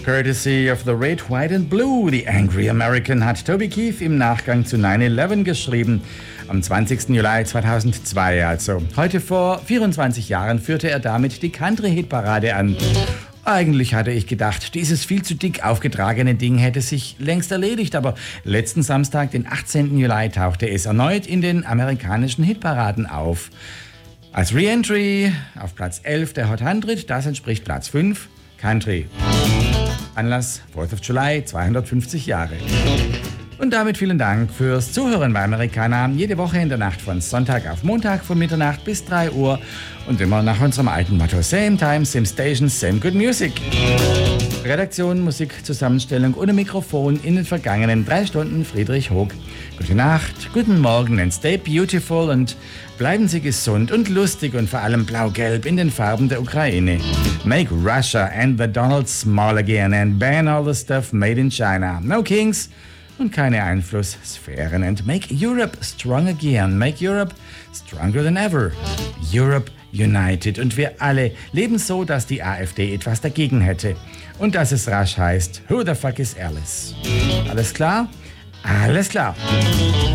Courtesy of the Red, White and Blue, The Angry American, hat Toby Keith im Nachgang zu 9/11 geschrieben. Am 20. Juli 2002 also. Heute vor 24 Jahren führte er damit die Country-Hitparade an. Eigentlich hatte ich gedacht, dieses viel zu dick aufgetragene Ding hätte sich längst erledigt, aber letzten Samstag, den 18. Juli, tauchte es erneut in den amerikanischen Hitparaden auf. Als Re-Entry auf Platz 11 der Hot 100, das entspricht Platz 5, Country. Anlass 4th of July, 250 Jahre. Und damit vielen Dank fürs Zuhören bei Americana. Jede Woche in der Nacht von Sonntag auf Montag von Mitternacht bis 3 Uhr. Und immer nach unserem alten Motto: Same Time, Same Station, Same Good Music. Redaktion, Musik, Zusammenstellung ohne Mikrofon in den vergangenen 3 Stunden Friedrich Hoog. Gute Nacht, guten Morgen and stay beautiful und bleiben Sie gesund und lustig und vor allem blau-gelb in den Farben der Ukraine. Make Russia and the Donalds small again and ban all the stuff made in China. No kings und keine Einflusssphären. And make Europe strong again. Make Europe stronger than ever. Europe united. Und wir alle leben so, dass die AfD etwas dagegen hätte. Und dass es rasch heißt, who the fuck is Alice? Alles klar? Alles klar.